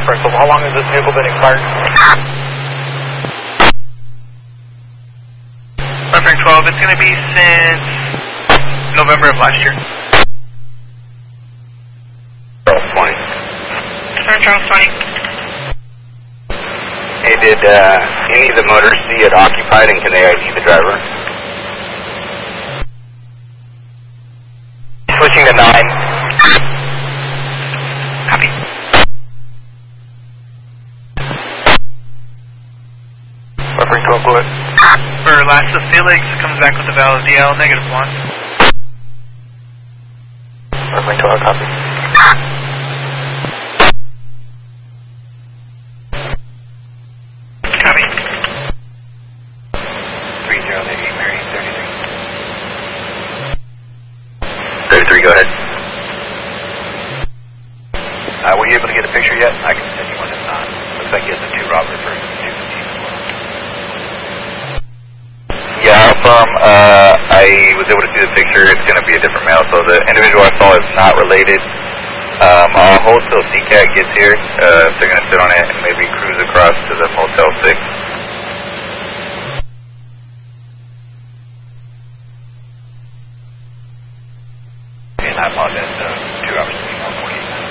How long has this vehicle been expired? Perfect 12, it's going to be since November of last year. Charles 20. Charles 20. Hey, did any of the motors see it occupied, and can they ID the driver? Switching to 9. Copy. Buffering 12 fluid. For last of Felix, comes back with a valid DL, -1. Buffering 12, copy. Copy. 3088 Mary, 33, go ahead. Were you able to get a picture yet? I can send you one if not. Looks like he has a 2 Robert versus 2 Chief. Yeah, I was able to see the picture. It's going to be a different male, so the individual I saw is not related. I'll hold till CCAT gets here. They're going to sit on it and maybe cruise across to the Motel 6. And I apologize, 2 hours to 48 minutes.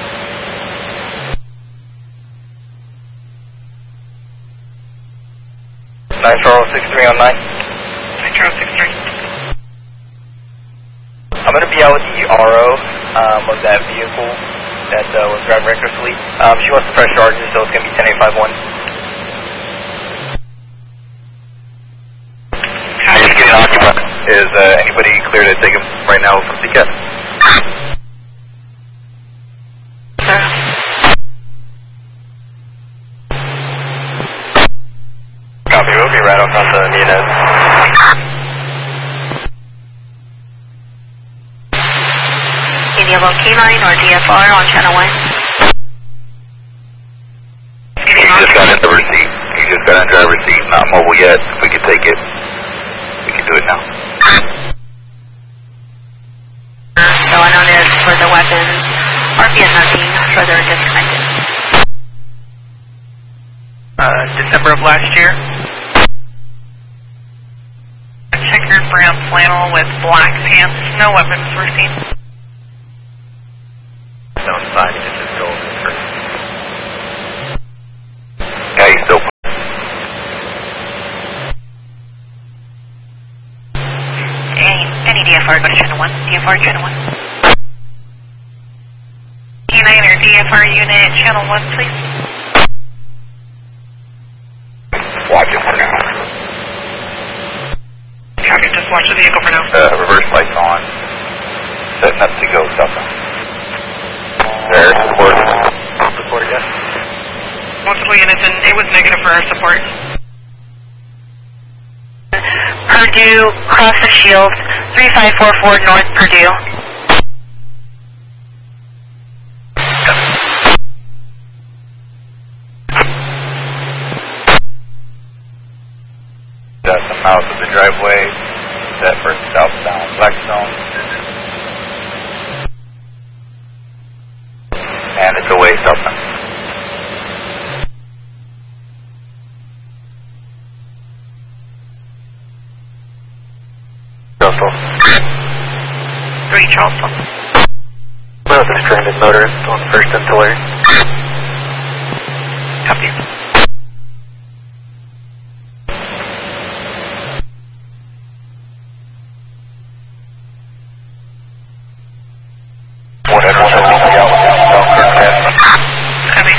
Nine Charles 63 on 9. Charles 63. I'm going to be out with the RO of that vehicle that was driving recklessly. She wants to press charges, so it's going to be 10851. He's getting occupied. Is anybody clear to take him right now from CCAT? Copy, we'll be right out front of Nunez. Yellow K9 or DFR on channel 1. He just got in the driver's seat. He just got in the driver's seat, not mobile yet. If we could take it, we can do it now. So unknown is for the weapons. RPS nothing, further disconnected. December of last year. A checkered brown flannel with black pants. No weapons were seen. Zone 5, this is Gold. Yeah, he's still. Any DFR, go to channel 1. DFR, channel 1. K9 or DFR unit, channel 1, please. Watch it for now. Copy, just watch the vehicle for now. Reverse lights on. Setting up to go something. There, support. Support, yes. Multiple units, and it was negative for our support. Purdue, cross the shield, 3544 North Purdue. That's the mouth of the driveway. Set for southbound Blackstone. And it's away southbound. Charleston. 3 Charleston. Well, the stranded motorist on first and Tulare. Copy. Copy.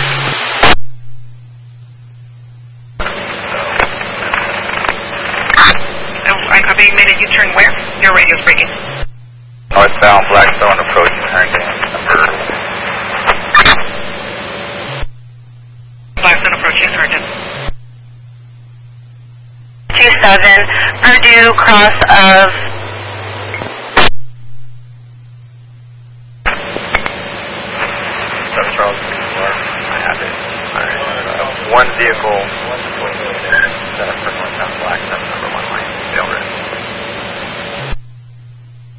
I copy, made a U-turn where? Your radio's breaking. Northbound Blackstone approach turned in number. Blackstone approaching, Sergeant. 27, Purdue, cross of... Charles, I have it. Alright. One vehicle, set up for northbound Blackstone, number 1 lane, fail risk.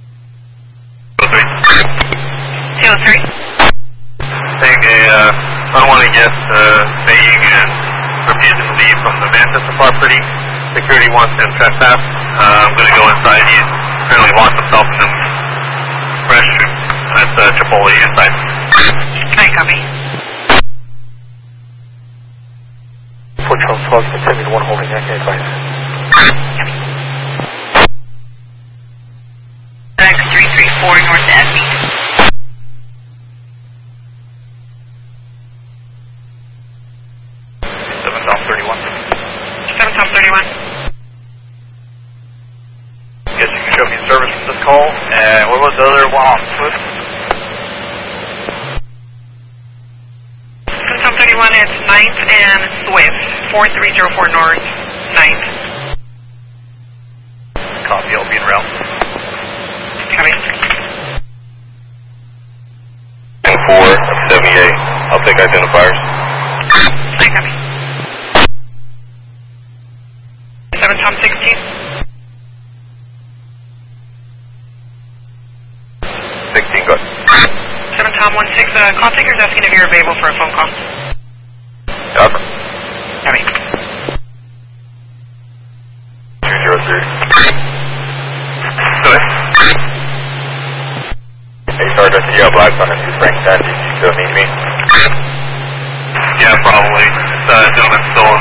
203. Take a I don't want to guess staying and refusing to leave from the Manchester property. Security wants him trespass. I'm going to go inside. He's apparently locked himself in the restroom at Chipotle inside. Can I copy? 4 Charles 12, continue to 1 holding, I can advise. X334 North Esme. 7 Tom 31. 7 Tom 31. Guess you can show me service from this call. And what was the other one on Swift? 7 Tom 31, it's 9th and Swift. 4304 North, 9th. Copy, I'll be in route. Copy. 4 of 78. I'll take identifiers. I copy. 7 Tom 16. 16, go ahead. 7 Tom 16, call taker's asking if you're available for a phone call. Copy. Copy. 203. Go ahead. Hey, Sergeant, I see you have blacks on the Frank 10. Do you still need me? Yeah, probably. This gentleman's still